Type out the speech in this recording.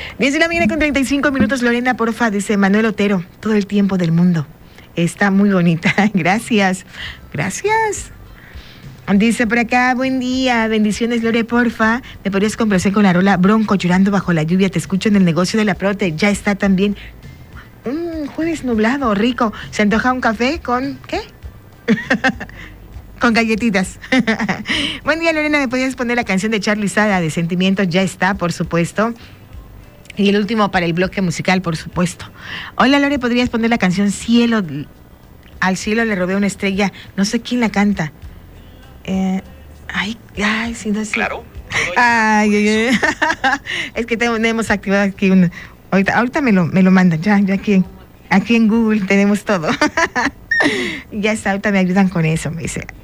10 de la mañana con 35 minutos. Lorena, porfa, dice Manuel Otero, todo el tiempo del mundo. Está muy bonita. Gracias. Gracias. Dice por acá, buen día, bendiciones Lore, porfa, ¿me podrías complacer con la rola Bronco llorando bajo la lluvia? Te escucho en el negocio de la Prote, ya está también. Un jueves nublado, rico. ¿Se antoja un café con qué? Con galletitas. Buen día Lorena, ¿me podrías poner la canción de Charly Sada de Sentimientos? Ya está, por supuesto. Y el último para el bloque musical, por supuesto. Hola Lore, ¿podrías poner la canción Cielo? Al cielo le robé una estrella, no sé quién la canta. Si no sé. Claro. Ay. Es que tenemos activado aquí un. Ahorita me lo mandan, ya aquí en Google tenemos todo. Ya está, ahorita me ayudan con eso, me dice.